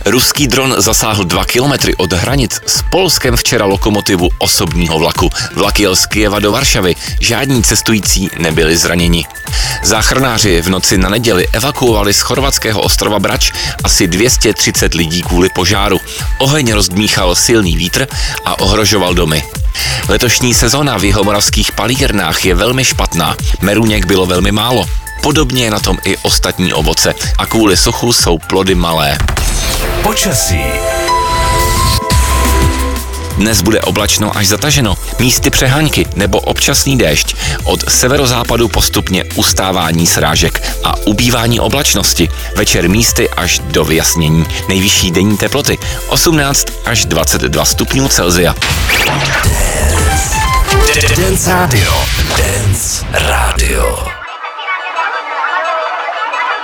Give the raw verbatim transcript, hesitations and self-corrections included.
Ruský dron zasáhl dva kilometry od hranic s Polskem včera lokomotivu osobního vlaku. Vlak jel z Kyjeva do Varšavy, žádní cestující nebyli zraněni. Záchranáři v noci na neděli evakuovali z chorvatského ostrova Brač asi dvě stě třicet lidí kvůli požáru. Oheň rozdmíchal silný vítr a ohrožoval domy. Letošní sezona v jihomoravských palírnách je velmi špatná. Meruněk bylo velmi málo. Podobně je na tom i ostatní ovoce a kvůli suchu jsou plody malé. Počasí. Dnes bude oblačno až zataženo, místy přehánky nebo občasný déšť. Od severozápadu postupně ustávání srážek a ubývání oblačnosti. Večer místy až do vyjasnění. Nejvyšší denní teploty osmnáct až dvacet dva stupňů Celsia. Dance Radio. Dance Radio.